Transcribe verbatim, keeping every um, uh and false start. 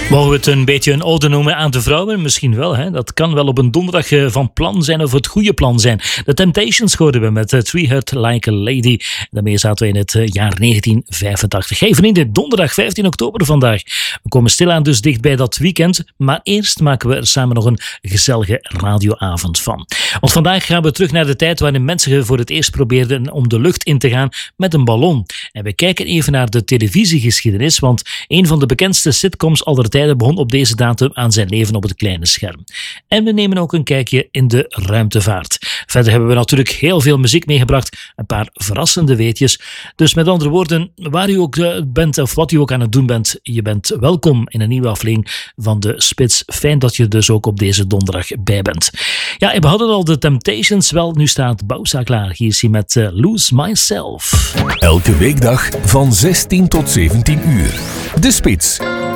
Mogen we het een beetje een ode noemen aan de vrouwen? Misschien wel, hè? Dat kan wel op een donderdag van plan zijn of het goede plan zijn. The Temptations hoorden we met Treat Her Like a Lady. Daarmee zaten we in het jaar negentien vijfentachtig. Hey vrienden, donderdag vijftien oktober vandaag. We komen stilaan dus dicht bij dat weekend, maar eerst maken we er samen nog een gezellige radioavond van. Want vandaag gaan we terug naar de tijd waarin mensen voor het eerst probeerden om de lucht in te gaan met een ballon. En we kijken even naar de televisiegeschiedenis, want een van de bekendste sitcoms aller tijden begon op deze datum aan zijn leven op het kleine scherm. En we nemen ook een kijkje in de ruimtevaart. Verder hebben we natuurlijk heel veel muziek meegebracht, een paar verrassende weetjes. Dus met andere woorden, waar u ook bent of wat u ook aan het doen bent, je bent welkom in een nieuwe aflevering van de Spits. Fijn dat je er dus ook op deze donderdag bij bent. Ja, en we hadden al de Temptations, wel, nu staat Bouwsa klaar. Hier is hij met uh, Lose Myself. Elke weekdag van zestien tot zeventien uur. De Spits.